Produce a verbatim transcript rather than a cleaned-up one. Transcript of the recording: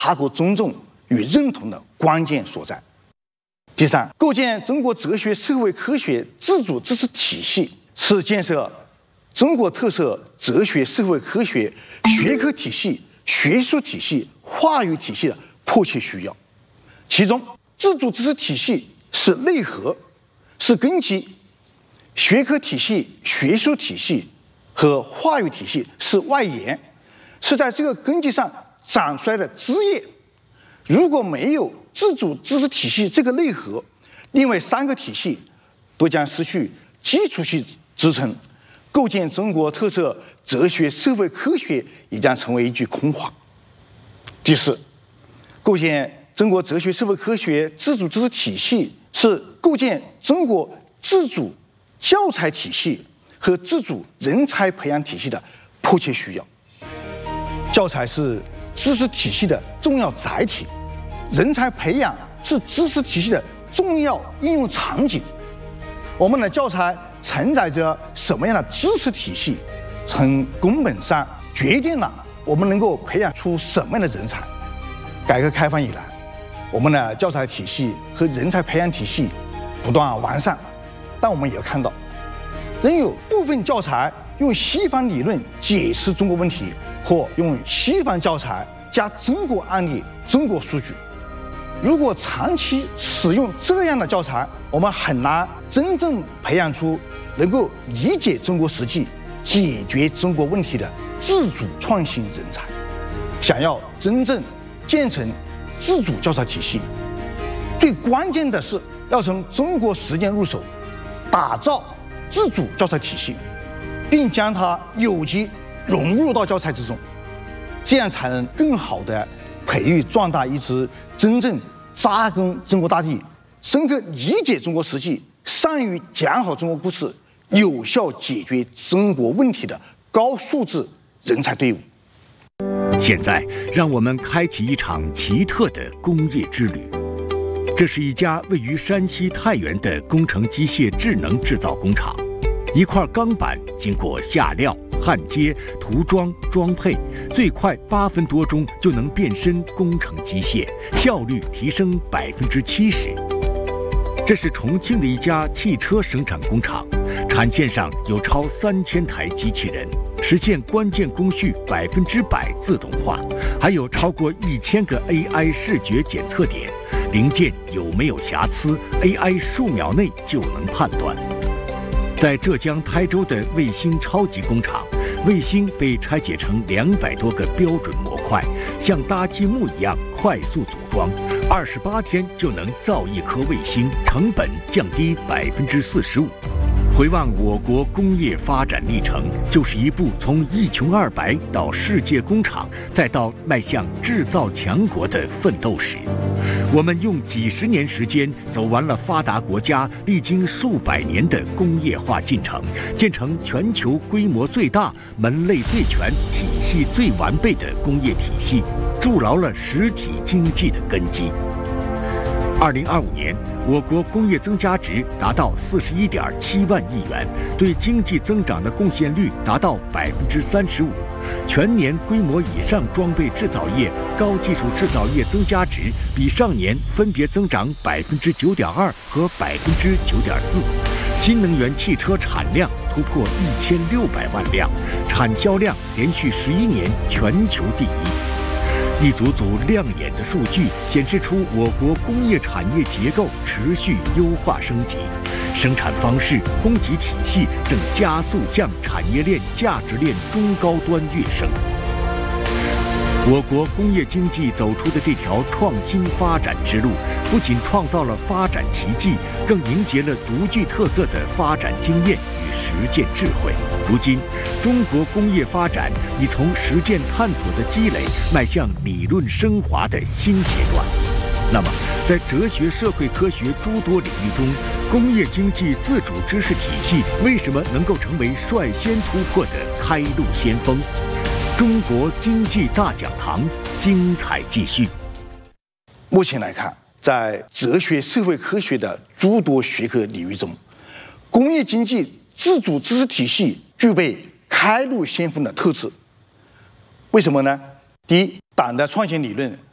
他国尊重与认同的关键所在。第三，构建中国哲学社会科学自主知识体系是建设中国特色哲学社会科学学科体系、学术体系、话语体系的迫切需要。其中，自主知识体系是内核，是根基；学科体系、学术体系和话语体系是外延，是在这个根基上长出来的枝叶。如果没有自主知识体系这个内核，另外三个体系都将失去基础性支撑，构建中国特色哲学社会科学也将成为一句空话。第四，构建中国哲学社会科学自主知识体系是构建中国自主教材体系和自主人才培养体系的迫切需要。教材是知识体系的重要载体，人才培养是知识体系的重要应用场景。我们的教材承载着什么样的知识体系，从根本上决定了我们能够培养出什么样的人才。改革开放以来，我们的教材体系和人才培养体系不断完善，但我们也要看到，仍有部分教材用西方理论解释中国问题，或用西方教材加中国案例、中国数据。如果长期使用这样的教材，我们很难真正培养出能够理解中国实际、解决中国问题的自主创新人才。想要真正建成自主教材体系，最关键的是要从中国实践入手，打造自主教材体系，并将它有机融入到教材之中，这样才能更好地培育壮大一支真正扎根中国大地、深刻理解中国实际、善于讲好中国故事、有效解决中国问题的高素质人才队伍。 现在，让我们开启一场奇特的工业之旅。这是一家位于山西太原的工程机械智能制造工厂。一块钢板经过下料、焊接、涂装、装配，最快八分多钟就能变身工程机械，效率提升百分之七十。这是重庆的一家汽车生产工厂，产线上有超三千台机器人，实现关键工序百分之百自动化，还有超过一千个 A I 视觉检测点，零件有没有瑕疵 ，A I 数秒内就能判断。在浙江台州的卫星超级工厂，卫星被拆解成两百多个标准模块，像搭积木一样快速组装，二十八天就能造一颗卫星，成本降低百分之四十五。回望我国工业发展历程，就是一部从一穷二白到世界工厂，再到迈向制造强国的奋斗史。我们用几十年时间走完了发达国家历经数百年的工业化进程，建成全球规模最大、门类最全、体系最完备的工业体系，筑牢了实体经济的根基。二零二五年，我国工业增加值达到四十一点七万亿元，对经济增长的贡献率达到百分之三十五。全年规模以上装备制造业、高技术制造业增加值比上年分别增长百分之九点二和百分之九点四。新能源汽车产量突破一千六百万辆，产销量连续十一年全球第一。一组组亮眼的数据显示出我国工业产业结构持续优化升级，生产方式、供给体系正加速向产业链、价值链中高端跃升。我国工业经济走出的这条创新发展之路，不仅创造了发展奇迹，更凝结了独具特色的发展经验与实践智慧。如今，中国工业发展已从实践探索的积累，迈向理论升华的新阶段。那么，在哲学社会科学诸多领域中，工业经济自主知识体系为什么能够成为率先突破的开路先锋？中国经济大讲堂精彩继续。 目前来看，在哲学社会科学的诸多学科领域中，工业经济自主知识体系具备开路先锋的特质。为什么呢？第一，党的创新理论